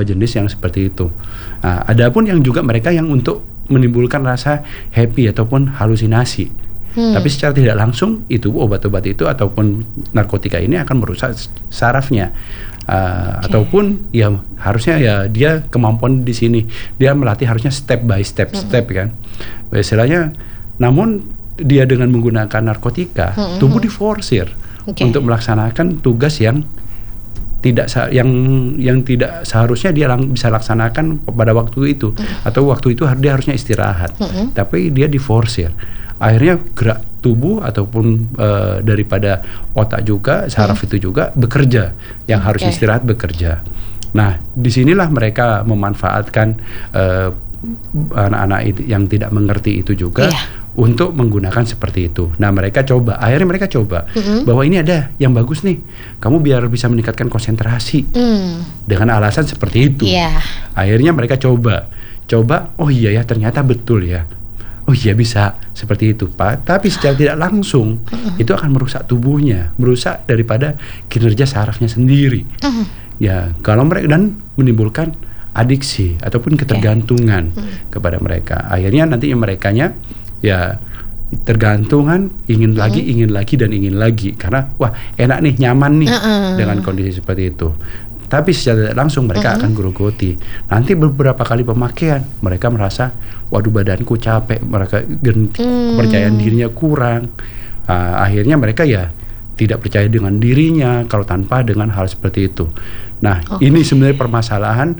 beberapa jenis yang seperti itu. Nah, adapun yang juga mereka yang untuk menimbulkan rasa happy ataupun halusinasi. Tapi secara tidak langsung itu obat-obat itu ataupun narkotika ini akan merusak sarafnya. Ataupun ya harusnya ya dia kemampuan di sini dia melatih harusnya step by step kan. Istilahnya, namun dia dengan menggunakan narkotika tubuh diforsir untuk melaksanakan tugas yang tidak tidak seharusnya dia bisa laksanakan pada waktu itu atau waktu itu dia harusnya istirahat, tapi dia diforsir. Akhirnya gerak tubuh ataupun daripada otak juga saraf itu juga bekerja yang harus istirahat bekerja. Nah, disinilah mereka memanfaatkan anak-anak yang tidak mengerti itu juga untuk menggunakan seperti itu. Nah, akhirnya mereka coba bahwa ini ada yang bagus nih, kamu biar bisa meningkatkan konsentrasi dengan alasan seperti itu. Akhirnya mereka coba, oh iya ya ternyata betul ya, oh iya bisa seperti itu Pak. Tapi secara tidak langsung itu akan merusak tubuhnya, merusak daripada kinerja sarafnya sendiri. Ya, kalau mereka dan menimbulkan adiksi ataupun ketergantungan kepada mereka. Akhirnya nanti merekanya ya tergantungan, ingin lagi dan ingin lagi karena wah enak nih, nyaman nih dengan kondisi seperti itu. Tapi secara tidak langsung mereka akan grogoti. Nanti beberapa kali pemakaian mereka merasa waduh badanku capek, mereka kepercayaan dirinya kurang. Akhirnya mereka ya tidak percaya dengan dirinya kalau tanpa dengan hal seperti itu. Nah, ini sebenarnya permasalahan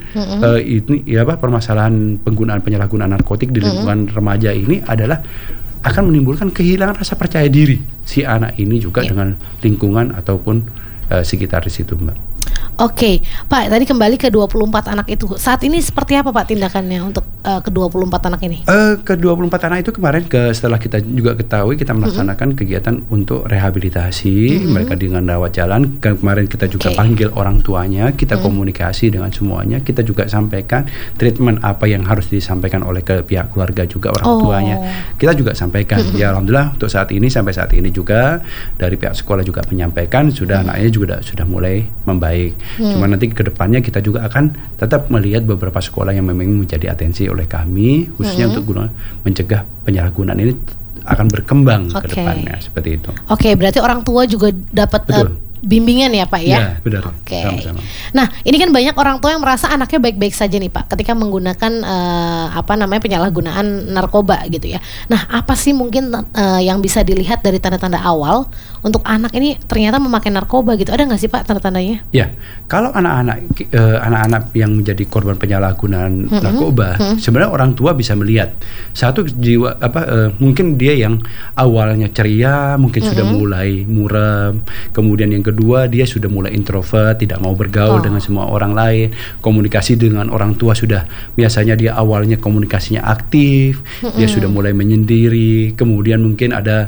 permasalahan penyalahgunaan narkotik di lingkungan remaja ini adalah akan menimbulkan kehilangan rasa percaya diri si anak ini juga dengan lingkungan ataupun sekitar di situ, Mbak. Oke, Pak, tadi kembali ke 24 anak itu. Saat ini seperti apa Pak tindakannya untuk ke 24 anak ini? Ke 24 anak itu kemarin setelah kita juga ketahui kita melaksanakan kegiatan untuk rehabilitasi mereka dengan rawat jalan. Kemarin kita juga panggil orang tuanya, kita komunikasi dengan semuanya, kita juga sampaikan treatment apa yang harus disampaikan oleh ke pihak keluarga juga orang tuanya. Kita juga sampaikan. Ya alhamdulillah untuk sampai saat ini juga dari pihak sekolah juga menyampaikan anaknya juga sudah mulai membaik. Cuma nanti ke depannya kita juga akan tetap melihat beberapa sekolah yang memang menjadi atensi oleh kami khususnya untuk mencegah penyalahgunaan ini akan berkembang ke depannya seperti itu. Oke, berarti orang tua juga dapat bimbingan ya Pak ya? Iya benar. Sama-sama. Nah ini kan banyak orang tua yang merasa anaknya baik-baik saja nih Pak ketika menggunakan penyalahgunaan narkoba gitu ya. Nah apa sih mungkin yang bisa dilihat dari tanda-tanda awal untuk anak ini ternyata memakai narkoba gitu? Ada nggak sih Pak tanda-tandanya? Ya, kalau anak-anak yang menjadi korban penyalahgunaan narkoba, sebenarnya orang tua bisa melihat satu jiwa mungkin dia yang awalnya ceria mungkin sudah mulai muram, kemudian yang kedua dia sudah mulai introvert, tidak mau bergaul dengan semua orang lain, komunikasi dengan orang tua sudah biasanya dia awalnya komunikasinya aktif, dia sudah mulai menyendiri, kemudian mungkin ada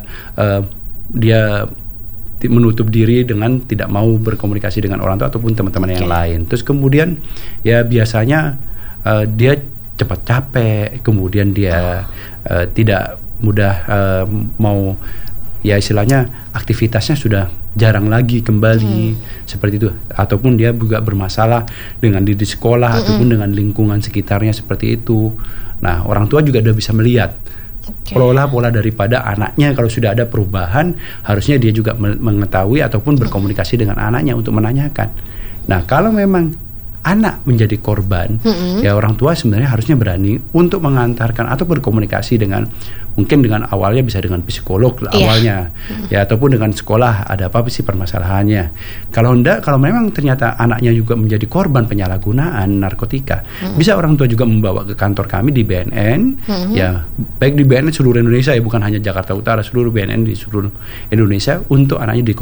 dia menutup diri dengan tidak mau berkomunikasi dengan orang tua ataupun teman-teman yang lain. Terus kemudian ya biasanya dia cepat capek, kemudian dia tidak mudah mau ya istilahnya aktivitasnya sudah jarang lagi kembali seperti itu, ataupun dia juga bermasalah dengan di sekolah ataupun dengan lingkungan sekitarnya seperti itu. Nah orang tua juga udah bisa melihat pola daripada anaknya. Kalau sudah ada perubahan harusnya dia juga mengetahui ataupun berkomunikasi dengan anaknya untuk menanyakan. Nah kalau memang anak menjadi korban, ya orang tua sebenarnya harusnya berani untuk mengantarkan atau berkomunikasi dengan mungkin dengan awalnya bisa dengan psikolog awalnya, ya ataupun dengan sekolah ada apa sih permasalahannya. Kalau memang ternyata anaknya juga menjadi korban penyalahgunaan narkotika, bisa orang tua juga membawa ke kantor kami di BNN, ya baik di BNN seluruh Indonesia ya, bukan hanya Jakarta Utara, seluruh BNN di seluruh Indonesia untuk anaknya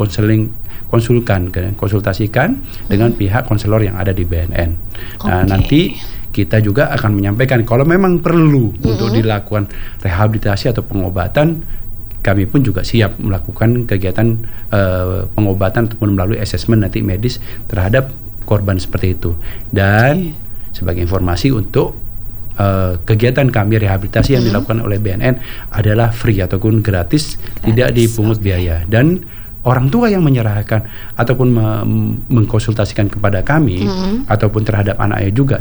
konsultasikan dengan pihak konselor yang ada di BNN. Nah nanti kita juga akan menyampaikan kalau memang perlu untuk dilakukan rehabilitasi atau pengobatan, kami pun juga siap melakukan kegiatan pengobatan ataupun melalui asesmen nanti medis terhadap korban seperti itu. Dan sebagai informasi untuk kegiatan kami rehabilitasi yang dilakukan oleh BNN adalah free ataupun gratis. Tidak dipungut biaya, dan orang tua yang menyerahkan ataupun mengkonsultasikan kepada kami ataupun terhadap anaknya juga